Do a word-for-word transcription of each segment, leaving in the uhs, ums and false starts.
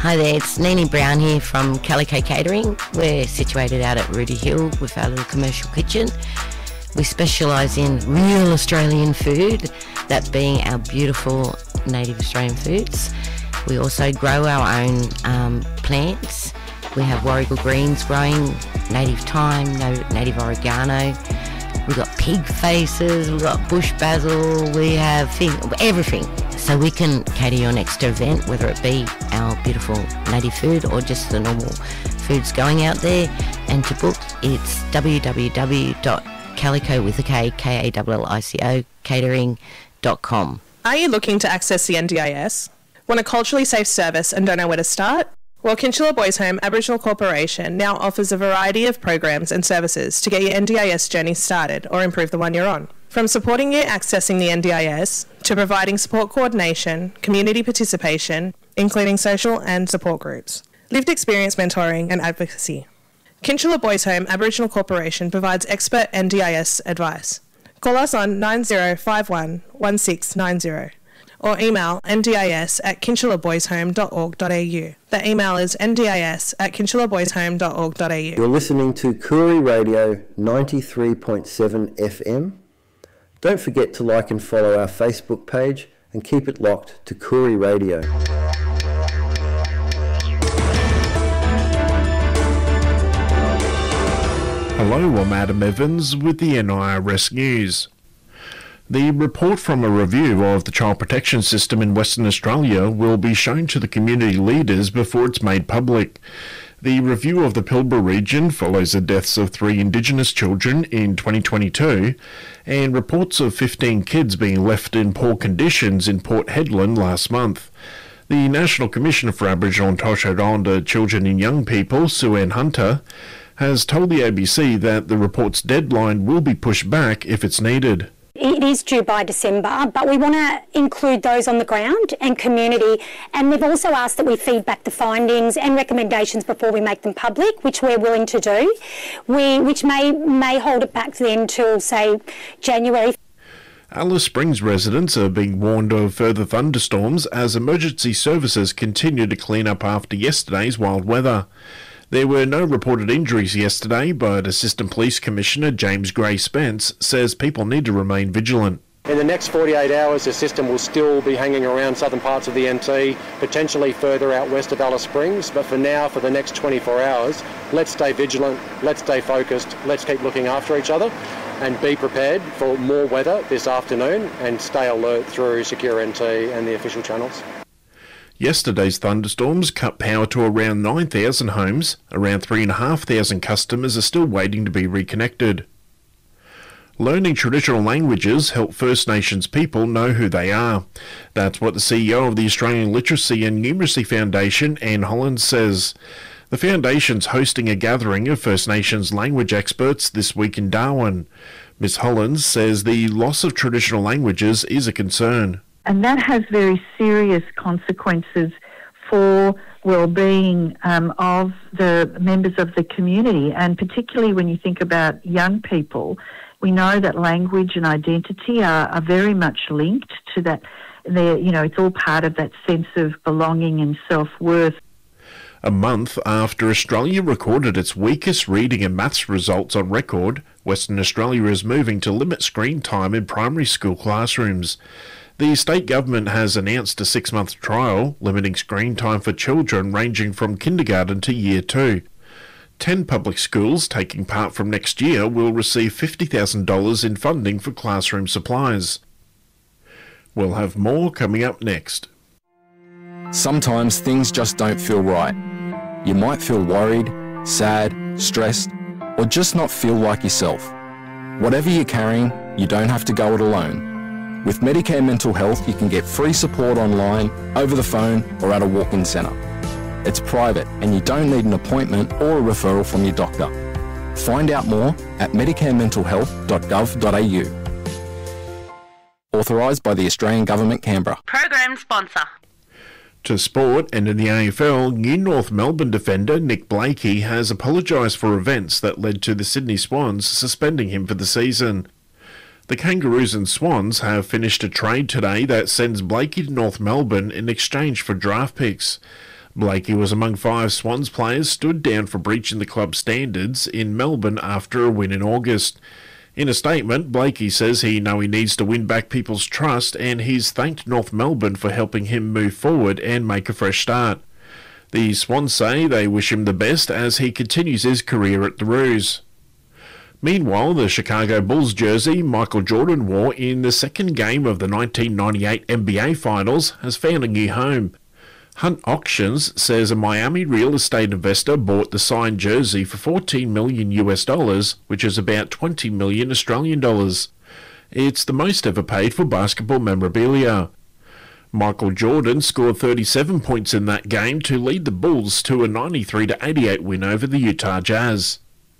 Hi there, it's Nini Brown here from Calico Catering. We're situated out at Rudy Hill with our little commercial kitchen. We specialise in real Australian food, that being our beautiful native Australian foods. We also grow our own um, plants. We have Warrigal greens growing, native thyme, no, native oregano. We've got pig faces, we've got bush basil, we have thing, everything. So we can cater your next event, whether it be our beautiful native food or just the normal foods going out there. And to book, it's w w w dot calico with a K, K A L L I C O, catering dot com. Are you looking to access the N D I S? Want a culturally safe service and don't know where to start? Well, Kinchela Boys Home Aboriginal Corporation now offers a variety of programs and services to get your N D I S journey started or improve the one you're on. From supporting you accessing the N D I S to providing support coordination, community participation, including social and support groups, lived experience mentoring and advocacy. Kinchela Boys Home Aboriginal Corporation provides expert N D I S advice. Call us on nine zero five one, one six nine zero or email N D I S at kinchela boys home dot org dot a u. The email is N D I S at kinchela boys home dot org dot a u. You're listening to Koori Radio ninety-three point seven F M. Don't forget to like and follow our Facebook page and keep it locked to Koori Radio. Hello, I'm Adam Evans with the N I R S News. The report from a review of the child protection system in Western Australia will be shown to the community leaders before it's made public. The review of the Pilbara region follows the deaths of three Indigenous children in twenty twenty-two and reports of fifteen kids being left in poor conditions in Port Hedland last month. The National Commissioner for Aboriginal and Torres Strait Islander Children and Young People, Sue-Ann Hunter, has told the A B C that the report's deadline will be pushed back if it's needed. It is due by December, but we want to include those on the ground and community, and we've also asked that we feed back the findings and recommendations before we make them public, which we're willing to do, we, which may, may hold it back then till, say, January. Alice Springs residents are being warned of further thunderstorms as emergency services continue to clean up after yesterday's wild weather. There were no reported injuries yesterday, but Assistant Police Commissioner James Gray Spence says people need to remain vigilant. In the next forty-eight hours, the system will still be hanging around southern parts of the N T, potentially further out west of Alice Springs, but for now, for the next twenty-four hours, let's stay vigilant, let's stay focused, let's keep looking after each other and be prepared for more weather this afternoon and stay alert through Secure N T and the official channels. Yesterday's thunderstorms cut power to around nine thousand homes. Around three thousand five hundred customers are still waiting to be reconnected. Learning traditional languages help First Nations people know who they are. That's what the C E O of the Australian Literacy and Numeracy Foundation, Anne Hollands, says. The foundation's hosting a gathering of First Nations language experts this week in Darwin. Miss Hollands says the loss of traditional languages is a concern. And that has very serious consequences for well-being um, of the members of the community, and particularly when you think about young people. We know that language and identity are, are very much linked to that. They're, you know, it's all part of that sense of belonging and self-worth. A month after Australia recorded its weakest reading and maths results on record, Western Australia is moving to limit screen time in primary school classrooms. The state government has announced a six-month trial limiting screen time for children ranging from kindergarten to year two. Ten public schools taking part from next year will receive fifty thousand dollars in funding for classroom supplies. We'll have more coming up next. Sometimes things just don't feel right. You might feel worried, sad, stressed, or just not feel like yourself. Whatever you're carrying, you don't have to go it alone. With Medicare Mental Health, you can get free support online, over the phone, or at a walk-in centre. It's private, and you don't need an appointment or a referral from your doctor. Find out more at medicare mental health dot gov dot a u. Authorised by the Australian Government, Canberra. Program sponsor. To sport, and in the A F L, new North Melbourne defender Nick Blakey has apologised for events that led to the Sydney Swans suspending him for the season. The Kangaroos and Swans have finished a trade today that sends Blakey to North Melbourne in exchange for draft picks. Blakey was among five Swans players stood down for breaching the club standards in Melbourne after a win in August. In a statement, Blakey says he knows he needs to win back people's trust, and he's thanked North Melbourne for helping him move forward and make a fresh start. The Swans say they wish him the best as he continues his career at the Roos. Meanwhile, the Chicago Bulls jersey Michael Jordan wore in the second game of the nineteen ninety-eight N B A Finals has found a new home. Hunt Auctions says a Miami real estate investor bought the signed jersey for fourteen million U S dollars, which is about twenty million Australian dollars. It's the most ever paid for basketball memorabilia. Michael Jordan scored thirty-seven points in that game to lead the Bulls to a ninety-three to eighty-eight win over the Utah Jazz.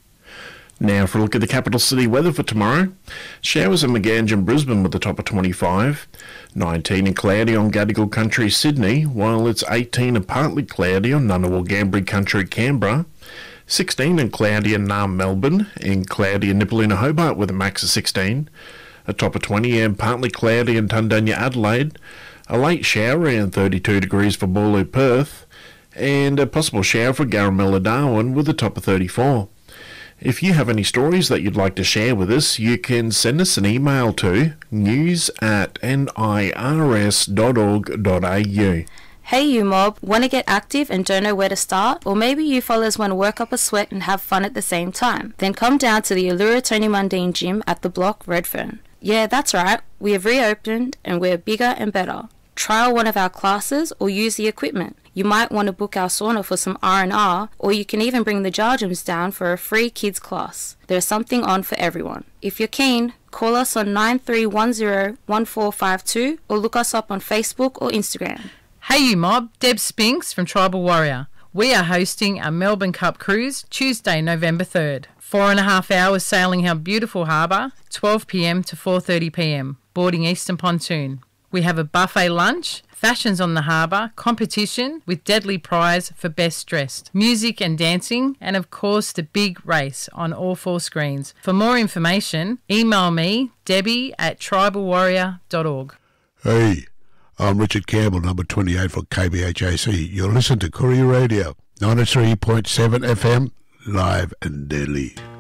Now for a look at the capital city weather for tomorrow. Showers in Maganj and Brisbane with a top of twenty-five. nineteen and cloudy on Gadigal Country, Sydney, while it's eighteen and partly cloudy on Ngunnawal Gambri Country, Canberra. sixteen and cloudy in Naarm, Melbourne, and cloudy in Nipaluna, Hobart with a max of sixteen. A top of twenty and partly cloudy in Tundanya, Adelaide. A late shower around thirty-two degrees for Boorloo, Perth. And a possible shower for Garamella, Darwin with a top of thirty-four. If you have any stories that you'd like to share with us, you can send us an email to news at n i r s dot org dot a u. Hey you mob, want to get active and don't know where to start? Or maybe you fellas want to work up a sweat and have fun at the same time? Then come down to the Allura Tony Mundine Gym at the block Redfern. Yeah, that's right, we have reopened and we're bigger and better. Trial one of our classes or use the equipment. You might want to book our sauna for some R and R, or you can even bring the Jarjums down for a free kids class. There's something on for everyone. If you're keen, call us on nine three one zero one four five two or look us up on Facebook or Instagram. Hey you mob, Deb Spinks from Tribal Warrior. We are hosting a Melbourne Cup cruise Tuesday, November third. Four and a half hours sailing our beautiful harbour, twelve p m to four thirty p m, boarding Eastern Pontoon. We have a buffet lunch, fashions on the harbour, competition with deadly prize for best dressed, music and dancing, and of course the big race on all four screens. For more information, email me, Debbie at tribal warrior dot org. Hey, I'm Richard Campbell, number twenty-eight for K B H A C. You're listening to Koori Radio, ninety-three point seven F M, live and deadly.